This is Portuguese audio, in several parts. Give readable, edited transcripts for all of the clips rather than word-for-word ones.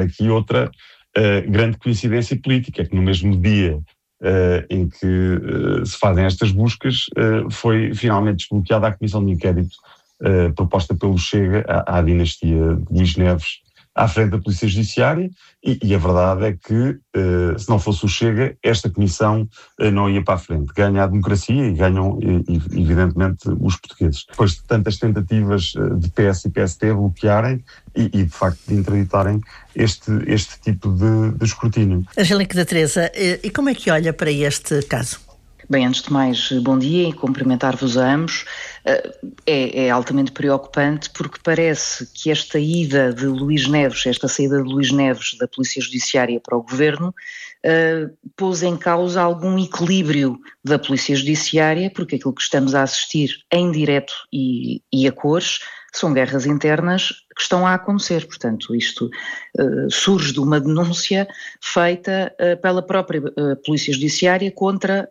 aqui outra grande coincidência política, é que no mesmo dia em que se fazem estas buscas, foi finalmente desbloqueada a comissão de inquérito proposta pelo Chega à dinastia de Luís Neves à frente da Polícia Judiciária, e a verdade é que, se não fosse o Chega, esta comissão não ia para a frente. Ganha a democracia e ganham, evidentemente, os portugueses. Depois de tantas tentativas de PS e PST bloquearem e de facto, de interditarem este tipo de escrutínio. Angélica da Teresa, e como é que olha para este caso? Bem, antes de mais, bom dia e cumprimentar-vos a ambos. É altamente preocupante porque parece que esta ida de Luís Neves, esta saída de Luís Neves da Polícia Judiciária para o Governo, pôs em causa algum equilíbrio da Polícia Judiciária, porque aquilo que estamos a assistir em direto e a cores são guerras internas que estão a acontecer. Portanto, isto surge de uma denúncia feita pela própria Polícia Judiciária contra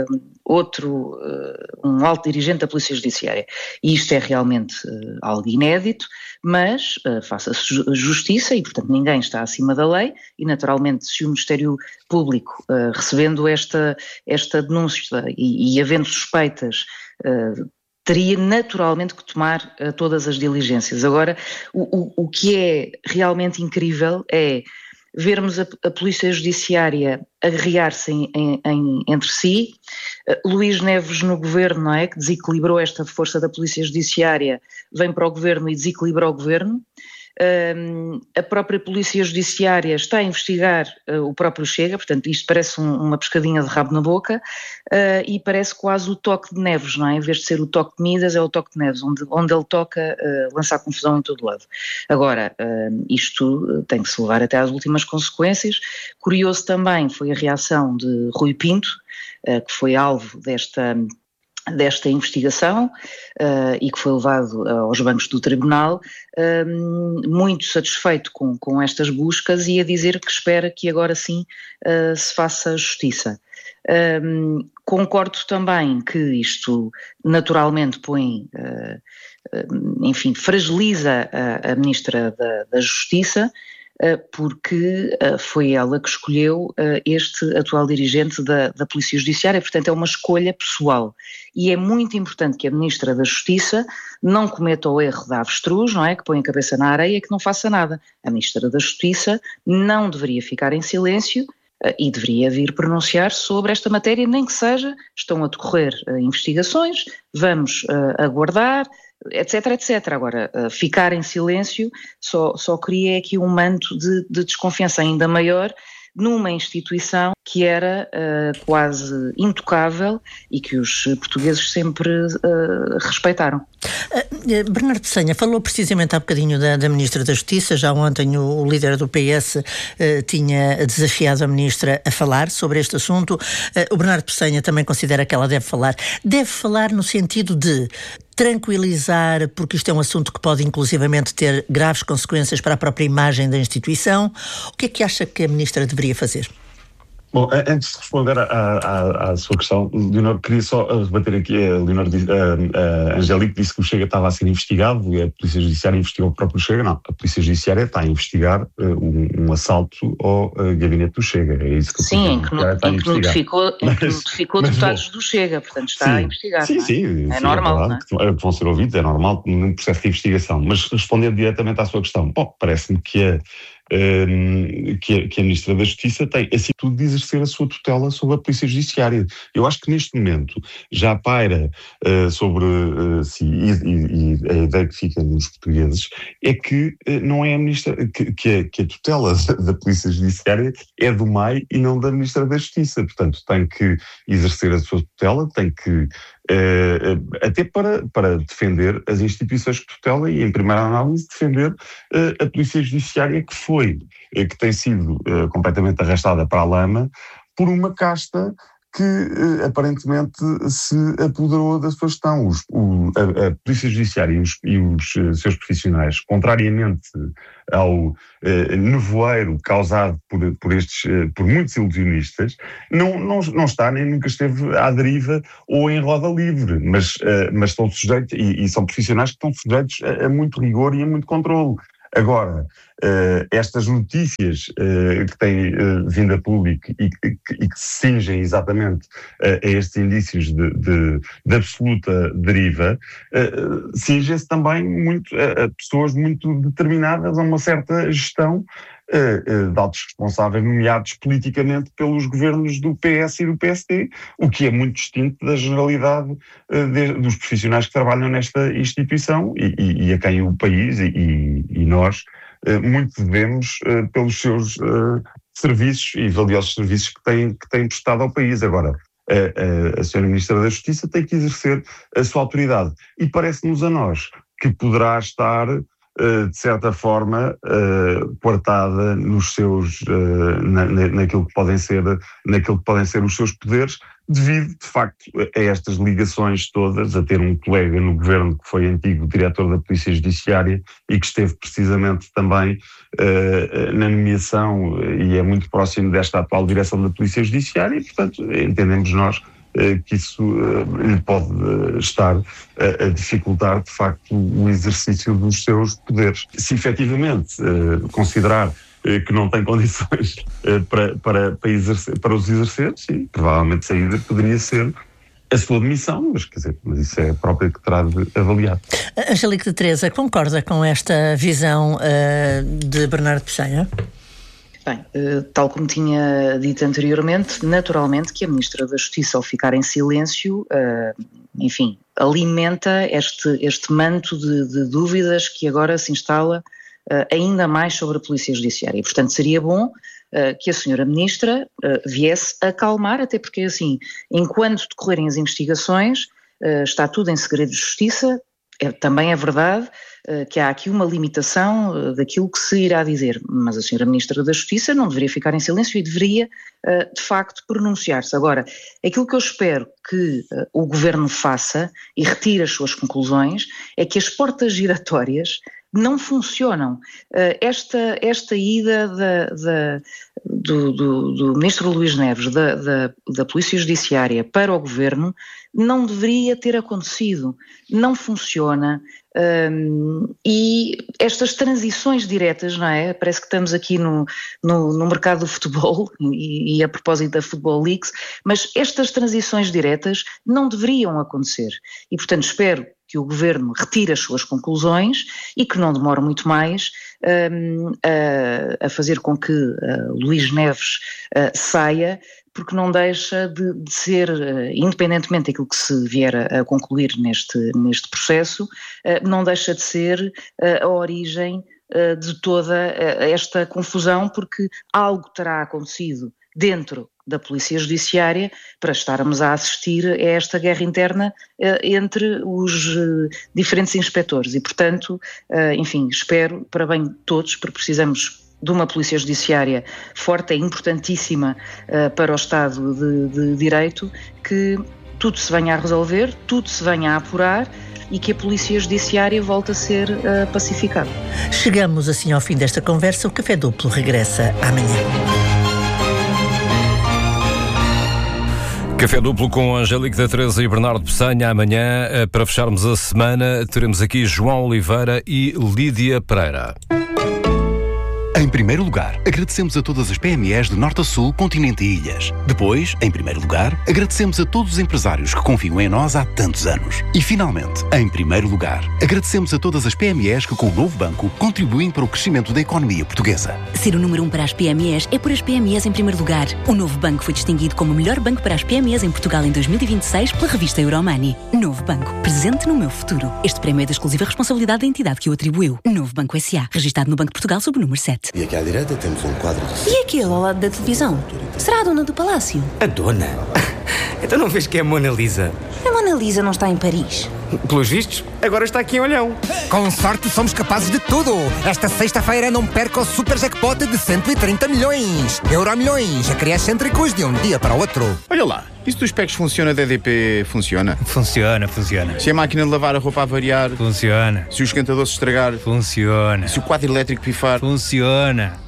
um alto dirigente da Polícia Judiciária. E isto é realmente algo inédito, mas faça-se justiça e, portanto, ninguém está acima da lei e, naturalmente, se o Ministério Público, recebendo esta denúncia e havendo suspeitas, teria naturalmente que tomar todas as diligências. Agora, o que é realmente incrível é vermos a Polícia Judiciária aguerrear-se entre si, Luís Neves no Governo, não é, que desequilibrou esta força da Polícia Judiciária, vem para o Governo e desequilibra o Governo. A própria Polícia Judiciária está a investigar o próprio Chega, portanto isto parece uma pescadinha de rabo na boca e parece quase o toque de Neves, não é? Em vez de ser o toque de Midas, é o toque de Neves, onde ele toca lançar confusão em todo lado. Agora, isto tem que se levar até às últimas consequências. Curioso também foi a reação de Rui Pinto, que foi alvo desta investigação e que foi levado aos bancos do tribunal, muito satisfeito com estas buscas e a dizer que espera que agora sim se faça justiça. Concordo também que isto naturalmente fragiliza a Ministra da Justiça, porque foi ela que escolheu este atual dirigente da Polícia Judiciária, portanto é uma escolha pessoal. E é muito importante que a Ministra da Justiça não cometa o erro da avestruz, não é? Que põe a cabeça na areia e que não faça nada. A Ministra da Justiça não deveria ficar em silêncio e deveria vir pronunciar sobre esta matéria, nem que seja, estão a decorrer investigações, vamos aguardar, etc, etc. Agora, ficar em silêncio só cria aqui um manto de desconfiança ainda maior numa instituição que era quase intocável e que os portugueses sempre respeitaram. Bernardo Pessanha falou precisamente há bocadinho da Ministra da Justiça. Já ontem o líder do PS tinha desafiado a Ministra a falar sobre este assunto. O Bernardo Pessanha também considera que ela deve falar no sentido de tranquilizar, porque isto é um assunto que pode inclusivamente ter graves consequências para a própria imagem da instituição. O que é que acha que a Ministra deveria fazer? Bom, antes de responder à sua questão, Leonor, queria só rebater aqui, a Angélica disse que o Chega estava a ser investigado e a Polícia Judiciária investigou o próprio Chega. Não, a Polícia Judiciária está a investigar um assalto ao gabinete do Chega. É isso que em que notificou deputados do Chega, portanto está a investigar. Sim, é normal, é verdade, que vão ser ouvidos, é normal num processo de investigação. Mas respondendo diretamente à sua questão, parece-me que a Ministra da Justiça tem a atitude de exercer a sua tutela sobre a Polícia Judiciária. Eu acho que neste momento já paira sobre si, e a ideia que fica nos portugueses é que não é a Ministra, que a tutela da Polícia Judiciária é do MAI e não da Ministra da Justiça. Portanto, tem que exercer a sua tutela, tem que até para defender as instituições que tutela e, em primeira análise, defender a Polícia Judiciária que tem sido completamente arrastada para a lama por uma casta que aparentemente se apoderou da sua gestão. A Polícia Judiciária e os seus profissionais, contrariamente ao nevoeiro causado por muitos ilusionistas, não está nem nunca esteve à deriva ou em roda livre, mas estão sujeitos, e são profissionais que estão sujeitos a muito rigor e a muito controle. Agora, estas notícias que têm vindo a público e que se cingem exatamente a estes indícios de absoluta deriva, cingem-se também muito a pessoas muito determinadas a uma certa gestão de altos responsáveis nomeados politicamente pelos governos do PS e do PSD, o que é muito distinto da generalidade dos profissionais que trabalham nesta instituição e a quem o país e nós muito devemos pelos seus serviços e valiosos serviços que têm prestado ao país. Agora, a Sra. Ministra da Justiça tem que exercer a sua autoridade e parece-nos a nós que poderá estar de certa forma, coartada nos seus, naquilo que podem ser os seus poderes, devido, de facto, a estas ligações todas, a ter um colega no governo que foi antigo diretor da Polícia Judiciária e que esteve precisamente também na nomeação e é muito próximo desta atual direção da Polícia Judiciária e, portanto, entendemos nós que isso lhe pode estar a dificultar, de facto, o exercício dos seus poderes. Se efetivamente considerar que não tem condições para os exercer, sim, provavelmente a saída poderia ser a sua demissão, mas isso é a própria que terá de avaliar. Angélica de Teresa, concorda com esta visão de Bernardo Pessanha? Bem, tal como tinha dito anteriormente, naturalmente que a Ministra da Justiça, ao ficar em silêncio, enfim, alimenta este manto de dúvidas que agora se instala ainda mais sobre a Polícia Judiciária. E, portanto, seria bom que a Sra. Ministra viesse acalmar, até porque, assim, enquanto decorrerem as investigações, está tudo em segredo de justiça. Também é verdade que há aqui uma limitação daquilo que se irá dizer, mas a Sra. Ministra da Justiça não deveria ficar em silêncio e deveria, de facto, pronunciar-se. Agora, aquilo que eu espero que o Governo faça e retire as suas conclusões é que as portas giratórias não funcionam. Esta ida do Ministro Luís Neves da Polícia Judiciária para o Governo não deveria ter acontecido, não funciona, e estas transições diretas, não é? Parece que estamos aqui no mercado do futebol e a propósito da Football Leagues, mas estas transições diretas não deveriam acontecer e, portanto, espero que o Governo retire as suas conclusões e que não demore muito mais a fazer com que Luís Neves saia, porque não deixa de ser, independentemente daquilo que se vier a concluir neste processo, não deixa de ser a origem de toda esta confusão, porque algo terá acontecido dentro da Polícia Judiciária para estarmos a assistir a esta guerra interna entre os diferentes inspectores e, portanto, enfim, espero para bem de todos, porque precisamos de uma Polícia Judiciária forte, é importantíssima para o Estado de Direito, que tudo se venha a resolver, tudo se venha a apurar e que a Polícia Judiciária volte a ser pacificada. Chegamos assim ao fim desta conversa. O Café Duplo regressa amanhã. Café Duplo com Angélica de Teresa e Bernardo Pessanha. Amanhã, para fecharmos a semana, teremos aqui João Oliveira e Lídia Pereira. Em primeiro lugar, agradecemos a todas as PMEs de norte a sul, continente e ilhas. Depois, em primeiro lugar, agradecemos a todos os empresários que confiam em nós há tantos anos. E finalmente, em primeiro lugar, agradecemos a todas as PMEs que com o novo banco contribuem para o crescimento da economia portuguesa. Ser o número 1 para as PMEs é por as PMEs em primeiro lugar. O novo banco foi distinguido como o melhor banco para as PMEs em Portugal em 2026 pela revista Euromoney. Novo banco, presente no meu futuro. Este prémio é da exclusiva responsabilidade da entidade que o atribuiu. Novo Banco S.A., registado no Banco de Portugal sob o número 7. E aqui à direita temos um quadro de... E aquele ao lado da televisão? Será a dona do palácio? A dona? Então não vês que é a Mona Lisa? A Mona Lisa não está em Paris. Pelos vistos, agora está aqui em Olhão. Com sorte somos capazes de tudo. Esta sexta-feira não perca o super jackpot de 130 milhões. Euromilhões, acrescêntricos de um dia para o outro. Olha lá, e se dos PECs funciona, da EDP funciona? Funciona. Se a máquina de lavar a roupa avariar? Funciona. Se o esquentador se estragar? Funciona. Se o quadro elétrico pifar? Funciona. É,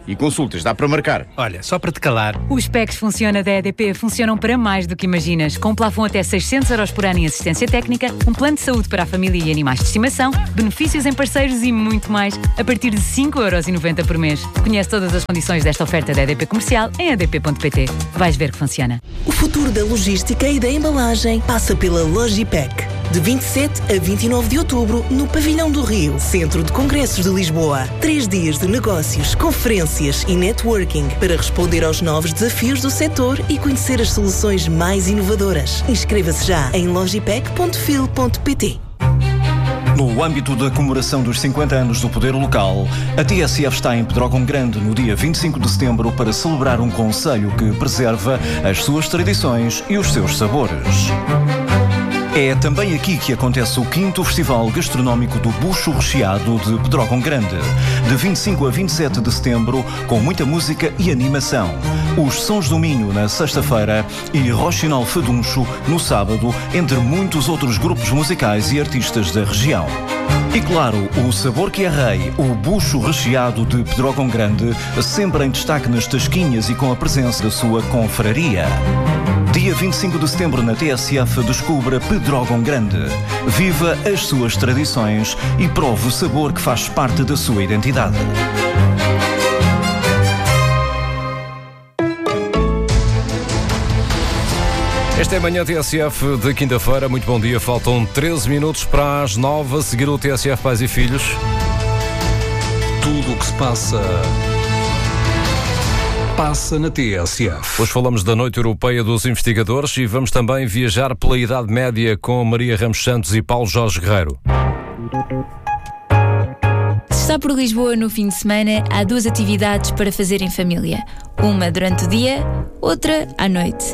E consultas, dá para marcar. Olha, só para te calar. Os PECs Funciona da EDP funcionam para mais do que imaginas. Com um plafond até 600 € por ano em assistência técnica, um plano de saúde para a família e animais de estimação, benefícios em parceiros e muito mais, a partir de 5,90 € por mês. Conhece todas as condições desta oferta da EDP Comercial em edp.pt. Vais ver que funciona. O futuro da logística e da embalagem passa pela Logipec. De 27 a 29 de outubro, no Pavilhão do Rio, Centro de Congressos de Lisboa. 3 dias de negócios, conferências e networking para responder aos novos desafios do setor e conhecer as soluções mais inovadoras. Inscreva-se já em logipec.fil.pt. No âmbito da comemoração dos 50 anos do poder local, a TSF está em Pedrógão Grande no dia 25 de setembro para celebrar um concelho que preserva as suas tradições e os seus sabores. É também aqui que acontece o 5º Festival Gastronómico do Bucho Recheado de Pedrógão Grande, de 25 a 27 de setembro, com muita música e animação. Os Sons do Minho na sexta-feira e Rochinol Faduncho no sábado, entre muitos outros grupos musicais e artistas da região. E claro, o sabor que é rei, o bucho recheado de Pedrógão Grande, sempre em destaque nas tasquinhas e com a presença da sua confraria. Dia 25 de setembro na TSF, descubra Pedrógão Grande. Viva as suas tradições e prove o sabor que faz parte da sua identidade. Esta é a manhã TSF de quinta-feira. Muito bom dia. Faltam 13 minutos para as 9. A seguir o TSF Pais e Filhos. Tudo o que se passa na TSF. Hoje falamos da Noite Europeia dos Investigadores e vamos também viajar pela Idade Média com Maria Ramos Santos e Paulo Jorge Guerreiro. Se está por Lisboa no fim de semana, há 2 atividades para fazer em família. Uma durante o dia, outra à noite.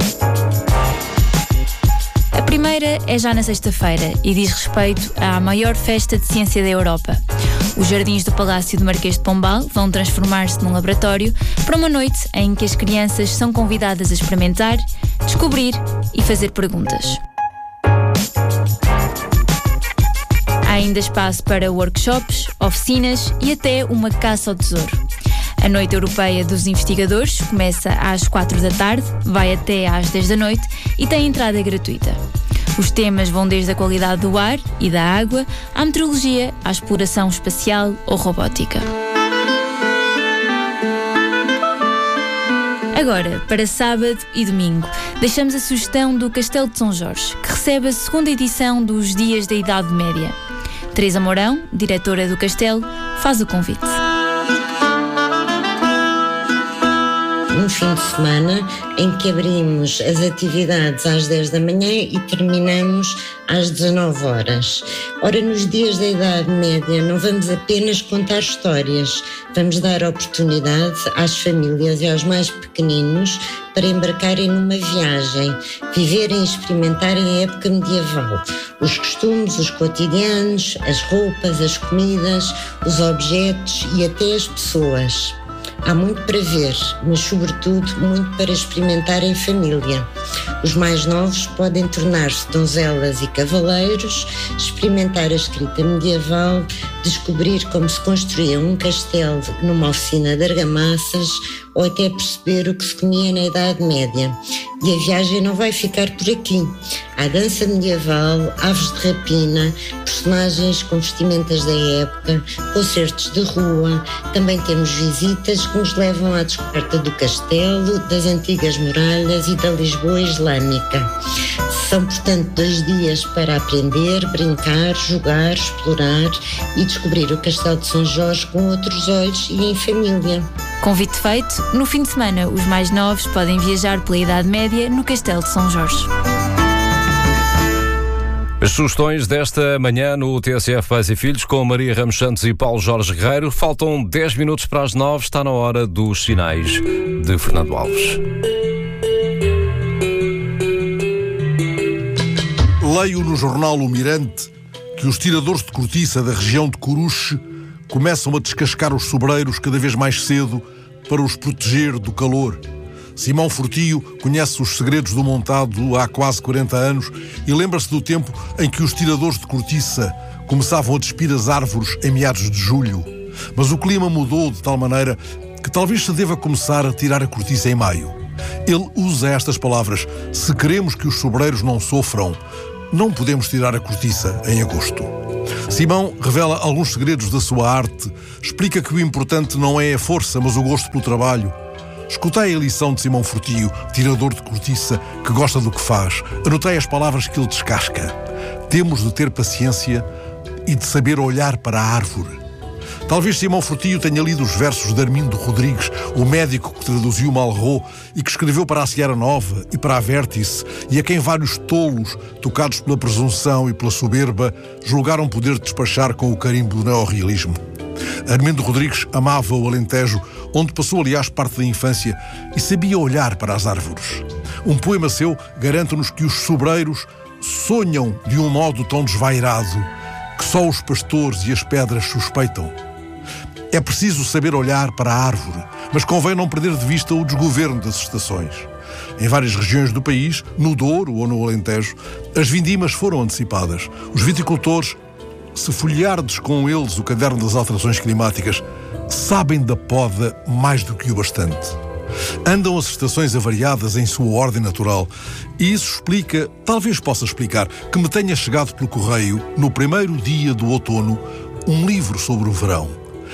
A primeira é já na sexta-feira e diz respeito à maior festa de ciência da Europa. Os jardins do Palácio do Marquês de Pombal vão transformar-se num laboratório para uma noite em que as crianças são convidadas a experimentar, descobrir e fazer perguntas. Há ainda espaço para workshops, oficinas e até uma caça ao tesouro. A Noite Europeia dos Investigadores começa às 4 da tarde, vai até às 10 da noite e tem entrada gratuita. Os temas vão desde a qualidade do ar e da água, à meteorologia, à exploração espacial ou robótica. Agora, para sábado e domingo, deixamos a sugestão do Castelo de São Jorge, que recebe a 2ª edição dos Dias da Idade Média. Teresa Mourão, diretora do Castelo, faz o convite. Um fim de semana em que abrimos as atividades às 10 da manhã e terminamos às 19 horas. Ora, nos Dias da Idade Média não vamos apenas contar histórias, vamos dar oportunidade às famílias e aos mais pequeninos para embarcarem numa viagem, viverem e experimentarem a época medieval. Os costumes, os cotidianos, as roupas, as comidas, os objetos e até as pessoas. Há muito para ver, mas sobretudo muito para experimentar em família. Os mais novos podem tornar-se donzelas e cavaleiros, experimentar a escrita medieval, descobrir como se construía um castelo numa oficina de argamassas ou até perceber o que se comia na Idade Média. E a viagem não vai ficar por aqui. Há dança medieval, aves de rapina, personagens com vestimentas da época, concertos de rua, também temos visitas que nos levam à descoberta do castelo, das antigas muralhas e da Lisboa islâmica. São, portanto, 2 dias para aprender, brincar, jogar, explorar e descobrir o Castelo de São Jorge com outros olhos e em família. Convite feito, no fim de semana os mais novos podem viajar pela Idade Média no Castelo de São Jorge. As sugestões desta manhã no TSF Pais e Filhos com Maria Ramos Santos e Paulo Jorge Guerreiro. Faltam 10 minutos para as 9, está na hora dos sinais de Fernando Alves. Leio no jornal O Mirante que os tiradores de cortiça da região de Coruche começam a descascar os sobreiros cada vez mais cedo para os proteger do calor. Simão Fortio conhece os segredos do montado há quase 40 anos e lembra-se do tempo em que os tiradores de cortiça começavam a despir as árvores em meados de julho. Mas o clima mudou de tal maneira que talvez se deva começar a tirar a cortiça em maio. Ele usa estas palavras: se queremos que os sobreiros não sofram, não podemos tirar a cortiça em agosto. Simão revela alguns segredos da sua arte, explica que o importante não é a força, mas o gosto pelo trabalho. Escutai a lição de Simão Fortio, tirador de cortiça, que gosta do que faz. Anotei as palavras que ele descasca. Temos de ter paciência e de saber olhar para a árvore. Talvez Simão Fortio tenha lido os versos de Armindo Rodrigues, o médico que traduziu Malraux e que escreveu para a Seara Nova e para a Vértice, e a quem vários tolos, tocados pela presunção e pela soberba, julgaram poder despachar com o carimbo do neorrealismo. Armindo Rodrigues amava o Alentejo, onde passou, aliás, parte da infância, e sabia olhar para as árvores. Um poema seu garante-nos que os sobreiros sonham de um modo tão desvairado que só os pastores e as pedras suspeitam. É preciso saber olhar para a árvore, mas convém não perder de vista o desgoverno das estações. Em várias regiões do país, no Douro ou no Alentejo, as vindimas foram antecipadas. Os viticultores, se folheardes com eles o caderno das alterações climáticas, sabem da poda mais do que o bastante. Andam as estações avariadas em sua ordem natural, e isso explica, talvez possa explicar, que me tenha chegado pelo correio, no primeiro dia do outono, um livro sobre o verão.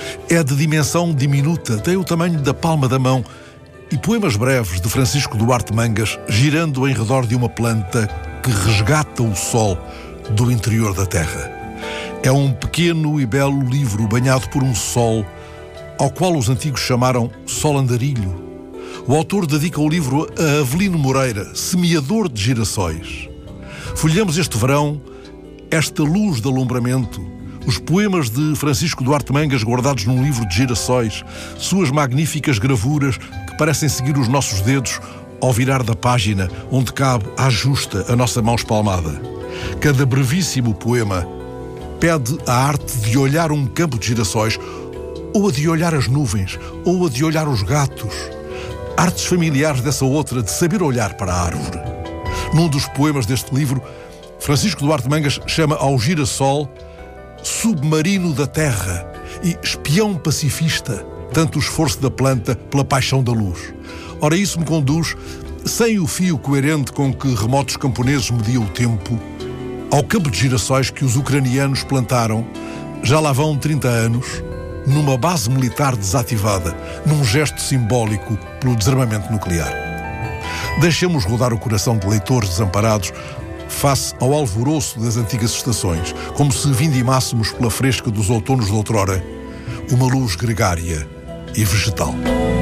É de dimensão diminuta, tem o tamanho da palma da mão, e poemas breves de Francisco Duarte Mangas, girando em redor de uma planta que resgata o sol do interior da terra. É um pequeno e belo livro banhado por um sol, ao qual os antigos chamaram sol andarilho. O autor dedica o livro a Avelino Moreira, semeador de girassóis. Folhamos este verão esta luz de alumbramento, os poemas de Francisco Duarte Mangas guardados num livro de girassóis, suas magníficas gravuras que parecem seguir os nossos dedos ao virar da página onde cabe à justa a nossa mão espalmada. Cada brevíssimo poema pede a arte de olhar um campo de girassóis, ou a de olhar as nuvens, ou a de olhar os gatos. Artes familiares dessa outra de saber olhar para a árvore. Num dos poemas deste livro, Francisco Duarte Mangas chama ao girassol submarino da terra e espião pacifista, tanto o esforço da planta pela paixão da luz. Ora, isso me conduz, sem o fio coerente com que remotos camponeses mediam o tempo, ao campo de girassóis que os ucranianos plantaram, já lá vão 30 anos, numa base militar desativada, num gesto simbólico pelo desarmamento nuclear. Deixemos rodar o coração de leitores desamparados face ao alvoroço das antigas estações, como se vindimássemos pela fresca dos outonos de outrora uma luz gregária e vegetal.